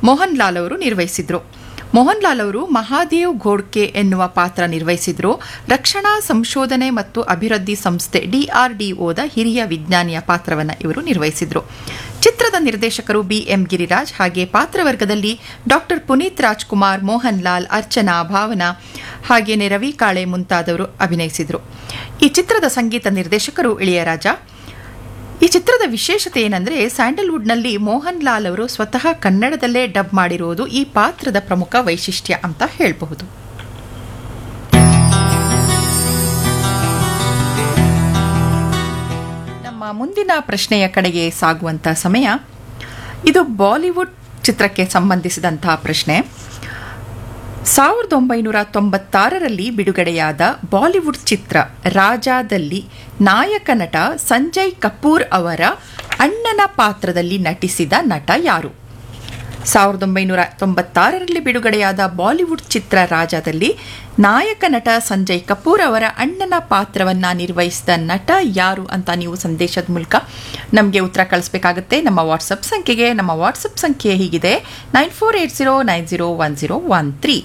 ಮೋಹನ್ ಲಾಲ್ ಅವರು ನಿರ್ವಹಿಸಿದ್ರು. ಮೋಹನ್ ಲಾಲ್ ಅವರು ಮಹಾದೇವ್ ಘೋಡ್ಕೆ ಎನ್ನುವ ಪಾತ್ರ ನಿರ್ವಹಿಸಿದ್ರು. ರಕ್ಷಣಾ ಸಂಶೋಧನೆ ಮತ್ತು ಅಭಿವೃದ್ಧಿ ಸಂಸ್ಥೆ DRDOದ ಹಿರಿಯ ವಿಜ್ಞಾನಿಯ ಪಾತ್ರವನ್ನು ಇವರು ನಿರ್ವಹಿಸಿದ್ರು. ಚಿತ್ರದ ನಿರ್ದೇಶಕರು BM ಗಿರಿರಾಜ್. ಹಾಗೆ ಪಾತ್ರವರ್ಗದಲ್ಲಿ ಡಾಕ್ಟರ್ ಪುನೀತ್ ರಾಜ್ಕುಮಾರ್, ಮೋಹನ್ ಲಾಲ್, ಅರ್ಚನಾ, ಭಾವನಾ ಹಾಗೇನೆ ರವಿ ಕಾಳೆ ಮುಂತಾದವರು ಅಭಿನಯಿಸಿದರು. ಈ ಚಿತ್ರದ ಸಂಗೀತ ನಿರ್ದೇಶಕರು ಇಳೆಯರಾಜ. ಈ ಚಿತ್ರದ ವಿಶೇಷತೆ ಏನಂದ್ರೆ, ಸ್ಯಾಂಡಲ್ವುಡ್ನಲ್ಲಿ ಮೋಹನ್ ಲಾಲ್ ಅವರು ಸ್ವತಃ ಕನ್ನಡದಲ್ಲೇ ಡಬ್ ಮಾಡಿರುವುದು ಈ ಪಾತ್ರದ ಪ್ರಮುಖ ವೈಶಿಷ್ಟ್ಯ ಅಂತ ಹೇಳಬಹುದು. ನಮ್ಮ ಮುಂದಿನ ಪ್ರಶ್ನೆಯ ಕಡೆಗೆ ಸಾಗುವಂತ ಸಮಯ. ಇದು ಬಾಲಿವುಡ್ ಚಿತ್ರಕ್ಕೆ ಸಂಬಂಧಿಸಿದಂತಹ ಪ್ರಶ್ನೆ. 1996ರಲ್ಲಿ ಬಿಡುಗಡೆಯಾದ ಬಾಲಿವುಡ್ ಚಿತ್ರ ರಾಜಾದಲ್ಲಿ ನಾಯಕ ನಟ ಸಂಜಯ್ ಕಪೂರ್ ಅವರ ಅಣ್ಣನ ಪಾತ್ರದಲ್ಲಿ ನಟಿಸಿದ ನಟ ಯಾರು? 1996ರಲ್ಲಿ ಬಿಡುಗಡೆಯಾದ ಬಾಲಿವುಡ್ ಚಿತ್ರ ರಾಜಾದಲ್ಲಿ ನಾಯಕ ನಟ ಸಂಜಯ್ ಕಪೂರ್ ಅವರ ಅಣ್ಣನ ಪಾತ್ರವನ್ನು ನಿರ್ವಹಿಸಿದ ನಟ ಯಾರು ಅಂತ ನೀವು ಸಂದೇಶದ ಮೂಲಕ ನಮಗೆ ಉತ್ತರ ಕಳಿಸಬೇಕಾಗುತ್ತೆ ನಮ್ಮ ವಾಟ್ಸಪ್ ಸಂಖ್ಯೆಗೆ. ನಮ್ಮ ವಾಟ್ಸಪ್ ಸಂಖ್ಯೆ ಹೀಗಿದೆ: 9480901013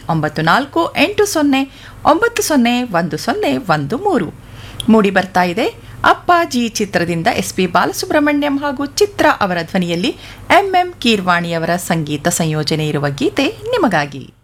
9480901013. ಮೂಡಿ ಬರ್ತಾ ಇದೆ ಅಪ್ಪಾಜಿ ಚಿತ್ರದಿಂದ SP ಬಾಲಸುಬ್ರಹ್ಮಣ್ಯಂ ಹಾಗೂ ಚಿತ್ರ ಅವರ ಧ್ವನಿಯಲ್ಲಿ MM ಕೀರ್ವಾಣಿಯವರ ಸಂಗೀತ ಸಂಯೋಜನೆ ಇರುವ ಗೀತೆ ನಿಮಗಾಗಿ.